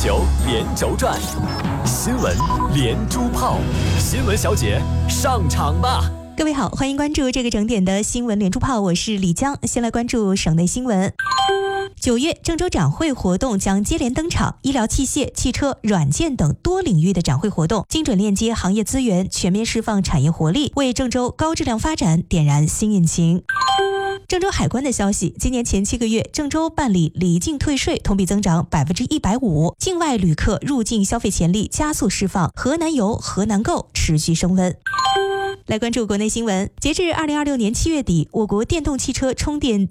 球连轴转，新闻连珠炮，新闻小姐上场吧！ 各位好，欢迎关注这个整点的新闻连珠炮，我是李江。先来关注省内新闻。9月，郑州展会活动将接连登场，医疗器械、汽车、软件等多领域的展会活动，精准链接行业资源，全面释放产业活力，为郑州高质量发展点燃新引擎。郑州海关的消息，今年前7个月，郑州办理离境退税同比增长150%，境外旅客入境消费潜力加速释放，河南游、河南购持续升温。来关注国内新闻，截至2026年7月底，我国电动汽车充电